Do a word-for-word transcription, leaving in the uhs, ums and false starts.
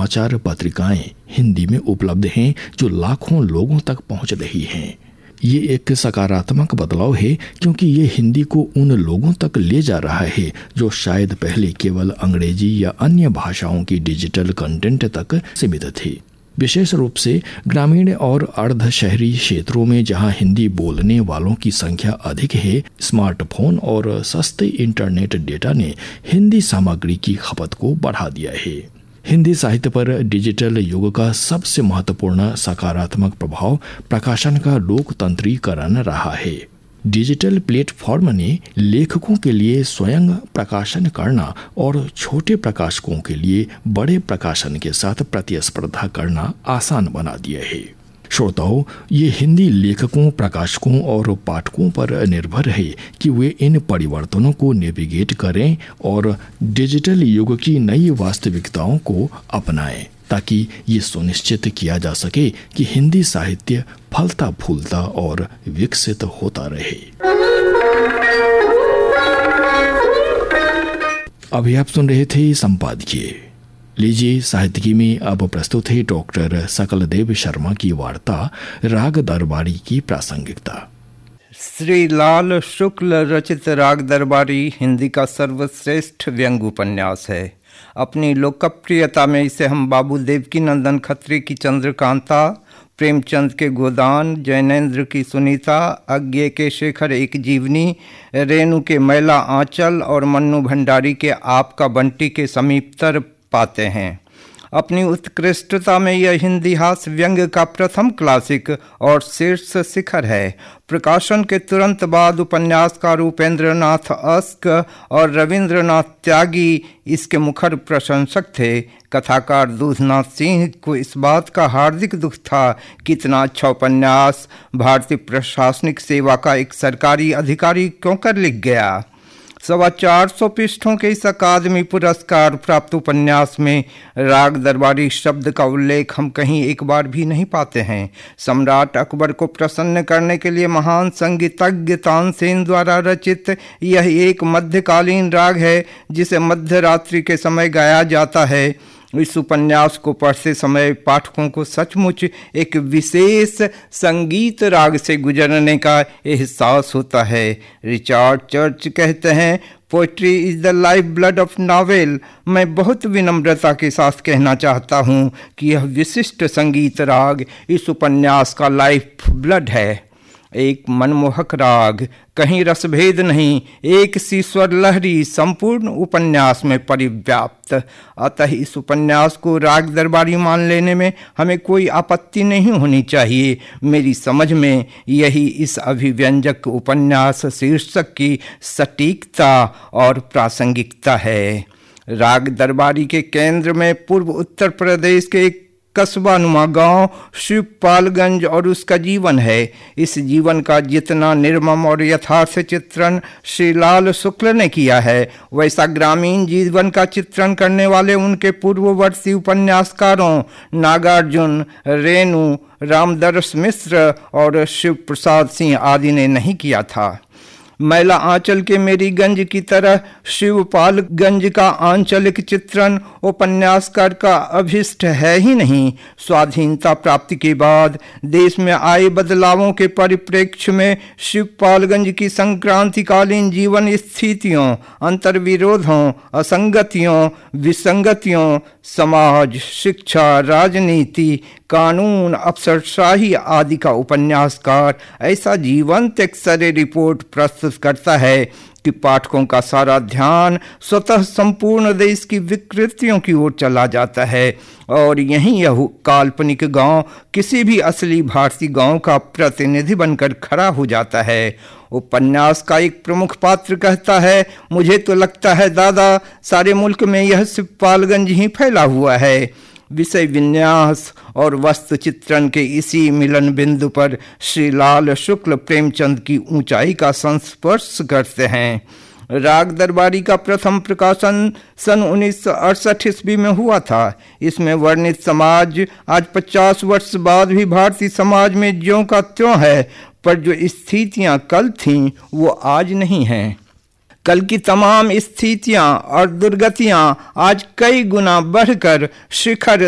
समाचार पत्रिकाएं हिंदी में उपलब्ध हैं जो लाखों लोगों तक पहुंच रही हैं। ये एक सकारात्मक बदलाव है क्योंकि ये हिंदी को उन लोगों तक ले जा रहा है जो शायद पहले केवल अंग्रेजी या अन्य भाषाओं की डिजिटल कंटेंट तक सीमित थे। विशेष रूप से ग्रामीण और अर्ध शहरी क्षेत्रों में जहां हिंदी बोलने वालों की संख्या अधिक है, स्मार्टफोन और सस्ते इंटरनेट डेटा ने हिंदी सामग्री की खपत को बढ़ा दिया है। हिंदी साहित्य पर डिजिटल युग का सबसे महत्वपूर्ण सकारात्मक प्रभाव प्रकाशन का लोकतंत्रीकरण रहा है। डिजिटल प्लेटफॉर्म ने लेखकों के लिए स्वयं प्रकाशन करना और छोटे प्रकाशकों के लिए बड़े प्रकाशन के साथ प्रतिस्पर्धा करना आसान बना दिया है। श्रोताओं, ये हिंदी लेखकों, प्रकाशकों और पाठकों पर निर्भर है कि वे इन परिवर्तनों को नेविगेट करें और डिजिटल युग की नई वास्तविकताओं को अपनाएं, ताकि ये सुनिश्चित किया जा सके कि हिंदी साहित्य फलता फूलता और विकसित होता रहे। अभी आप सुन रहे थे संपादकीय। लीजिए, साहित्यिकी में अब प्रस्तुत है डॉक्टर सकलदेव शर्मा की वार्ता राग दरबारी की प्रासंगिकता। श्री लाल शुक्ल रचित राग दरबारी हिंदी का सर्वश्रेष्ठ व्यंग्य उपन्यास है। अपनी लोकप्रियता में इसे हम बाबू देवकीनंदन खत्री की चंद्रकांता, प्रेमचंद के गोदान, जैनेन्द्र की सुनीता, अज्ञे के शेखर एक जीवनी, रेणु के मैला आंचल और मन्नू भंडारी के आपका बंटी के समीपतर पाते हैं। अपनी उत्कृष्टता में यह हिंदी हास्य व्यंग्य का प्रथम क्लासिक और शीर्ष शिखर है। प्रकाशन के तुरंत बाद उपन्यासकार उपेंद्र नाथ अस्क और रविंद्रनाथ त्यागी इसके मुखर प्रशंसक थे। कथाकार दूधनाथ सिंह को इस बात का हार्दिक दुख था कि इतना अच्छा उपन्यास भारतीय प्रशासनिक सेवा का एक सरकारी अधिकारी क्यों कर लिख गया। सवा चार सौ पृष्ठों के इस अकादमी पुरस्कार प्राप्त उपन्यास में राग दरबारी शब्द का उल्लेख हम कहीं एक बार भी नहीं पाते हैं। सम्राट अकबर को प्रसन्न करने के लिए महान संगीतज्ञ तानसेन द्वारा रचित यह एक मध्यकालीन राग है जिसे मध्य रात्रि के समय गाया जाता है। इस उपन्यास को पढ़ते समय पाठकों को सचमुच एक विशेष संगीत राग से गुजरने का एहसास होता है। रिचार्ड चर्च कहते हैं, poetry is the life blood of novel. मैं बहुत विनम्रता के साथ कहना चाहता हूँ कि यह विशिष्ट संगीत राग इस उपन्यास का लाइफ ब्लड है। एक मनमोहक राग, कहीं रसभेद नहीं, एक सी स्वर लहरी संपूर्ण उपन्यास में परिव्याप्त। अतः इस उपन्यास को राग दरबारी मान लेने में हमें कोई आपत्ति नहीं होनी चाहिए। मेरी समझ में यही इस अभिव्यंजक उपन्यास शीर्षक की सटीकता और प्रासंगिकता है। राग दरबारी के केंद्र में पूर्व उत्तर प्रदेश के एक कस्बा नुमा गाँव शिवपालगंज और उसका जीवन है। इस जीवन का जितना निर्मम और यथार्थ चित्रण श्री लाल शुक्ल ने किया है, वैसा ग्रामीण जीवन का चित्रण करने वाले उनके पूर्ववर्ती उपन्यासकारों नागार्जुन, रेणु, रामदरस मिश्र और शिव प्रसाद सिंह आदि ने नहीं किया था। मैला आंचल के मेरीगंज की तरह शिवपालगंज का आंचलिक चित्रण उपन्यासकार का अभिष्ट है ही नहीं। स्वाधीनता प्राप्ति के बाद देश में आए बदलावों के परिप्रेक्ष्य में शिवपालगंज की संक्रांतिकालीन जीवन स्थितियों, अंतर्विरोधों, असंगतियों, विसंगतियों, समाज, शिक्षा, राजनीति, कानून, अफसरशाही आदि का उपन्यासकार ऐसा जीवंत एक्सरे रिपोर्ट प्रस्तुत करता है कि पाठकों का सारा ध्यान स्वतः संपूर्ण देश की विकृतियों की ओर चला जाता है और यहीं यह काल्पनिक गांव किसी भी असली भारतीय गांव का प्रतिनिधि बनकर खड़ा हो जाता है। उपन्यास का एक प्रमुख पात्र कहता है, मुझे तो लगता है दादा सारे मुल्क में यह शिवपालगंज ही फैला हुआ है। विषय विन्यास और वस्तु चित्रण के इसी मिलन बिंदु पर श्री लाल शुक्ल प्रेमचंद की ऊंचाई का संस्पर्श करते हैं। राग दरबारी का प्रथम प्रकाशन सन उन्नीस सौ अड़सठ ईस्वी में हुआ था। इसमें वर्णित समाज आज पचास वर्ष बाद भी भारतीय समाज में ज्यों का त्यों है, पर जो स्थितियां कल थीं वो आज नहीं हैं। कल की तमाम स्थितियां और दुर्गतियां आज कई गुना बढ़कर शिखर